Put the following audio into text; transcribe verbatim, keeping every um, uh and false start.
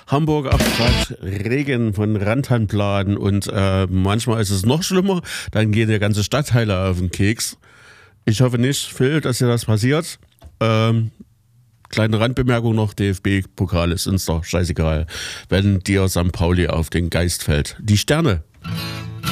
Hamburg acht Grad, Regen von Rantanplanen und äh, manchmal ist es noch schlimmer, dann gehen die ganze Stadtteile auf den Keks. Ich hoffe nicht, Phil, dass dir das passiert. Ähm, kleine Randbemerkung noch, D F B-Pokal ist uns doch scheißegal, wenn dir Sankt Pauli auf den Geist fällt. Die Sterne.